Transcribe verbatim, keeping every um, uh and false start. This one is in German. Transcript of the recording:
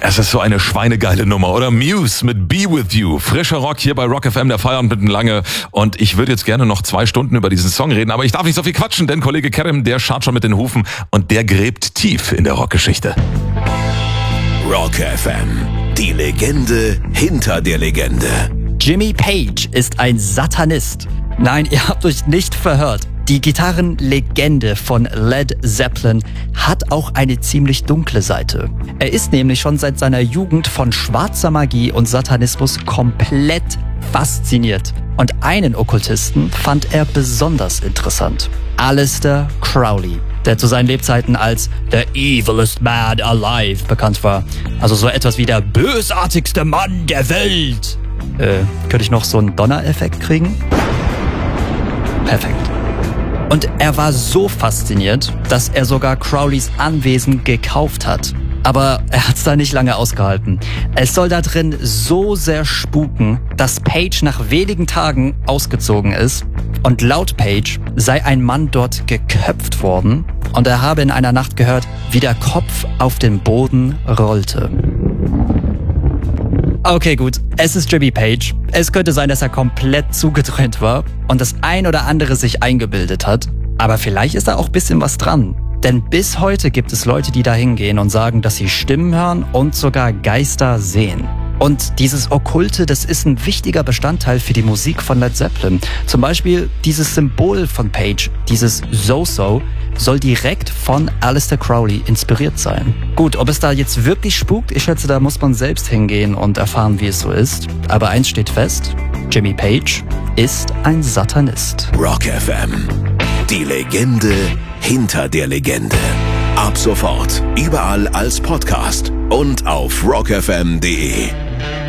Es ist so eine schweinegeile Nummer, oder? Muse mit Be With You. Frischer Rock hier bei Rock F M, der Feierabend mitten lange. Und ich würde jetzt gerne noch zwei Stunden über diesen Song reden, aber ich darf nicht so viel quatschen, denn Kollege Kerem, der scharrt schon mit den Hufen und der gräbt tief in der Rockgeschichte. Rock F M, die Legende hinter der Legende. Jimmy Page ist ein Satanist. Nein, ihr habt euch nicht verhört. Die Gitarrenlegende von Led Zeppelin hat auch eine ziemlich dunkle Seite. Er ist nämlich schon seit seiner Jugend von schwarzer Magie und Satanismus komplett fasziniert. Und einen Okkultisten fand er besonders interessant. Aleister Crowley, der zu seinen Lebzeiten als The Evilest Man Alive bekannt war. Also so etwas wie der bösartigste Mann der Welt. Äh, könnte ich noch so einen Donnereffekt kriegen? Perfekt. Und er war so fasziniert, dass er sogar Crowleys Anwesen gekauft hat. Aber er hat's da nicht lange ausgehalten. Es soll da drin so sehr spuken, dass Page nach wenigen Tagen ausgezogen ist. Und laut Page sei ein Mann dort geköpft worden und er habe in einer Nacht gehört, wie der Kopf auf den Boden rollte. Okay, gut. Es ist Jimmy Page. Es könnte sein, dass er komplett zugedreht war und das ein oder andere sich eingebildet hat. Aber vielleicht ist da auch ein bisschen was dran. Denn bis heute gibt es Leute, die da hingehen und sagen, dass sie Stimmen hören und sogar Geister sehen. Und dieses Okkulte, das ist ein wichtiger Bestandteil für die Musik von Led Zeppelin. Zum Beispiel dieses Symbol von Page, dieses So-So, soll direkt von Aleister Crowley inspiriert sein. Gut, ob es da jetzt wirklich spukt, ich schätze, da muss man selbst hingehen und erfahren, wie es so ist. Aber eins steht fest, Jimmy Page ist ein Satanist. Rock F M, die Legende hinter der Legende. Ab sofort überall als Podcast und auf rock f m punkt d e.